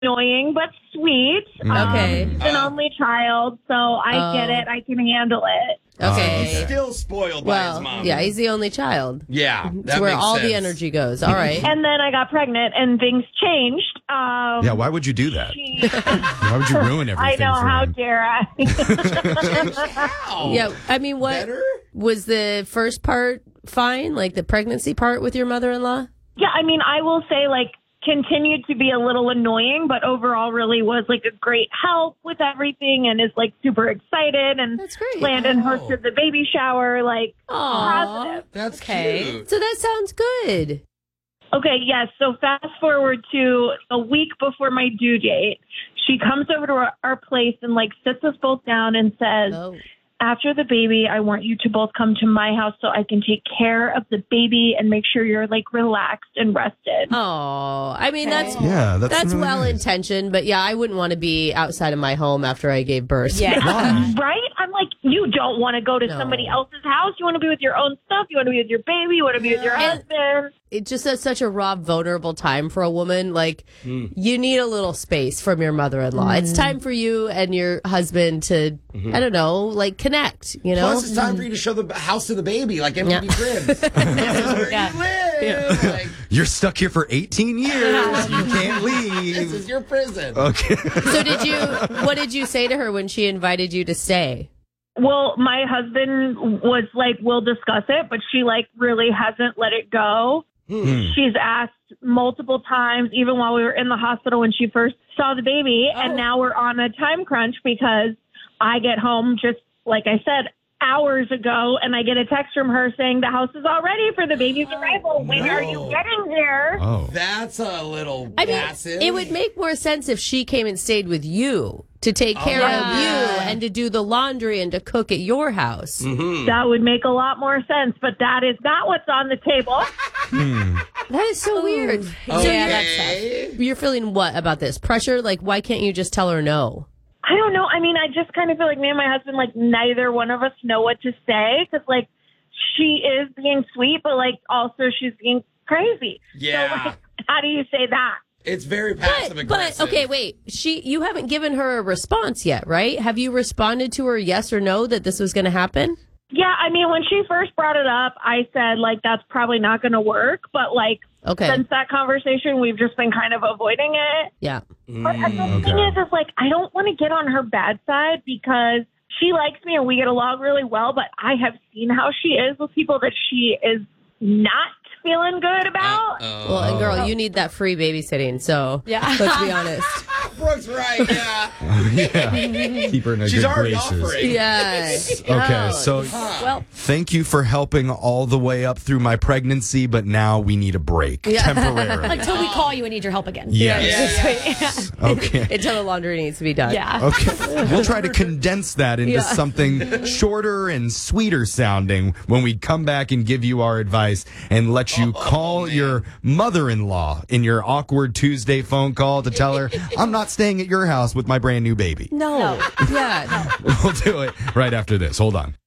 annoying but sweet. Okay. He's an only child, so I get it. I can handle it. Okay. He's still spoiled by his mom. Yeah, he's the only child. Yeah, That's where all the energy goes. All right. And then I got pregnant, and things changed. Yeah, why would you do that? Why would you ruin everything? I know, for how him? dare I? Yeah, I mean, what Better? was the first part fine? Like the pregnancy part with your mother-in-law? Yeah, I mean, I will say, like, continued to be a little annoying, but overall really was, like, a great help with everything and is, like, super excited. And That's great. Landon hosted the baby shower, like, positive. That's Okay. cute. So that sounds good. Okay, yes. So fast forward to a week before my due date. She comes over to our place and, like, sits us both down and says, Oh. after the baby, I want you to both come to my house so I can take care of the baby and make sure you're, like, relaxed and rested. Oh, I mean, that's that's really well nice. intentioned, but yeah, I wouldn't want to be outside of my home after I gave birth. Yeah. Right? I'm like, you don't want to go to somebody else's house. You want to be with your own stuff. You want to be with your baby. You want to be with your husband. It just is such a raw, vulnerable time for a woman. Like, you need a little space from your mother-in-law. It's time for you and your husband to, I don't know, like, connect, you know? Plus, it's time for you to show the house to the baby, like MTV Cribs. This is where you live. Like, You're stuck here for 18 years. You can't this leave. is your prison. Okay. So what did you say to her when she invited you to stay? Well, my husband was like, we'll discuss it, but she, like, really hasn't let it go. She's asked multiple times, even while we were in the hospital when she first saw the baby. And now we're on a time crunch because I get home just, like I said, hours ago, and I get a text from her saying the house is all ready for the baby's arrival. When are you getting here? Oh. That's a little I mean, passive. it would make more sense if she came and stayed with you to take care of you and to do the laundry and to cook at your house. That would make a lot more sense, but that is not what's on the table. That is so weird. So you're feeling what about this? Pressure? Like, why can't you just tell her no? I don't know. I mean, I just kind of feel like me and my husband, like, neither one of us know what to say because, like, she is being sweet, but, like, also she's being crazy. Yeah. So, like, how do you say that? It's very passive aggressive. But okay, wait. You haven't given her a response yet, right? Have you responded to her yes or no that this was going to happen? Yeah, I mean, when she first brought it up, I said, like, that's probably not going to work. But, like, since that conversation, we've just been kind of avoiding it. Yeah. But the thing is, like, I don't want to get on her bad side because she likes me and we get along really well. But I have seen how she is with people that she is not feeling good about. Well, and girl, you need that free babysitting, so let's be honest. Brooke's right, yeah. Keep her in She's good already graces. offering. Yes. Okay, so thank you for helping all the way up through my pregnancy, but now we need a break temporarily. Until we call you and need your help again. Yes. Okay. Until the laundry needs to be done. Yeah. Okay. We'll try to condense that into something shorter and sweeter sounding when we come back and give you our advice and let you call your mother-in-law in your awkward Tuesday phone call to tell her, I'm not staying at your house with my brand new baby. No. Yeah. We'll do it right after this. Hold on.